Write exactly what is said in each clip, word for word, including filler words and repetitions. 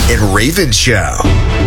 and Raven Show.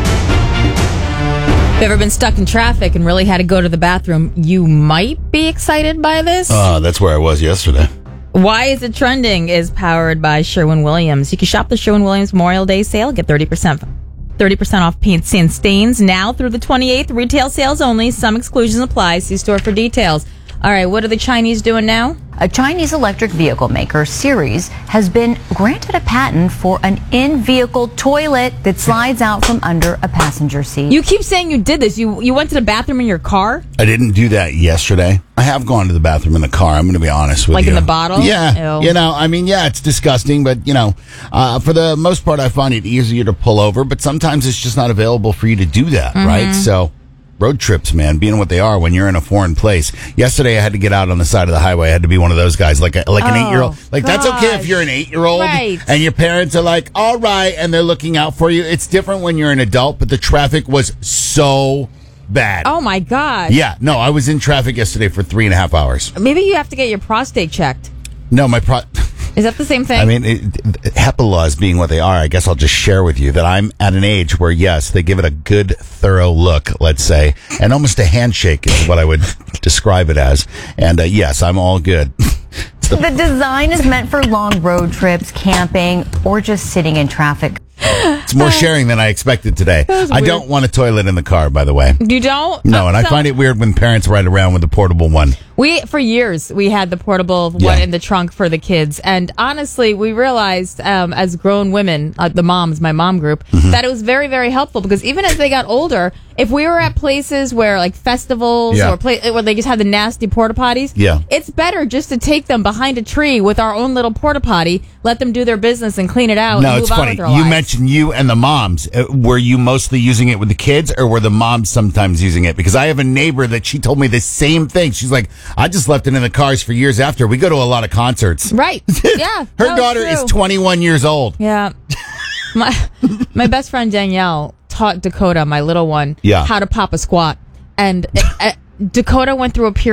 If you've ever been stuck in traffic and really had to go to the bathroom, you might be excited by this. Uh, that's where I was yesterday. Why Is It Trending is powered by Sherwin-Williams. You can shop the Sherwin-Williams Memorial Day sale. Get thirty percent thirty percent off paints and stains now through the twenty-eighth. Retail sales only. Some exclusions apply. See store for details. All right, what are the Chinese doing now? A Chinese electric vehicle maker, Seres, has been granted a patent for an in-vehicle toilet that slides out from under a passenger seat. You keep saying you did this. You you went to the bathroom in your car? I didn't do that yesterday. I have gone to the bathroom in the car. I'm going to be honest with Like you. in the bottle? Yeah. Ew. You know, I mean, yeah, it's disgusting, but, you know, uh, for the most part, I find it easier to pull over, but sometimes it's just not available for you to do that, Mm-hmm. right? So, road trips, man, being what they are when you're in a foreign place. Yesterday, I had to get out on the side of the highway. I had to be one of those guys, like a, like an Oh, eight-year-old. Like, that's okay if gosh. you're an eight-year-old Right. and your parents are like, all right, and they're looking out for you. It's different when you're an adult, but the traffic was so bad. Oh, my God. Yeah, no, I was in traffic yesterday for three and a half hours. Maybe you have to get your prostate checked. No, my pro... Is that the same thing? I mean, it, it, HEPA laws being what they are, I guess I'll just share with you that I'm at an age where, yes, they give it a good, thorough look, let's say, and almost a handshake is what I would describe it as. And uh, yes, I'm all good. The design is meant for long road trips, camping, or just sitting in traffic. It's more sharing than I expected today. was I weird. don't want a toilet in the car, by the way. You don't? No, Uh, and I so- find it weird when parents ride around with a portable one. We, for years, we had the portable one Yeah. in the trunk for the kids. And honestly, we realized um, as grown women, uh, the moms, my mom group, Mm-hmm. that it was very, very helpful because even as they got older, if we were at places where like festivals Yeah. or pla- where they just had the nasty porta potties, Yeah. it's better just to take them behind a tree with our own little porta potty, let them do their business and clean it out No, and it's move on funny. with their You lives. mentioned you and the moms. Uh, were you mostly using it with the kids, or were the moms sometimes using it? Because I have a neighbor that she told me the same thing. She's like, I just left it in the cars for years after. We go to a lot of concerts. Right. Yeah. Her that was daughter is true. twenty-one years old. Yeah. My my best friend Danielle taught Dakota, my little one, Yeah. how to pop a squat. And uh, uh, Dakota went through a period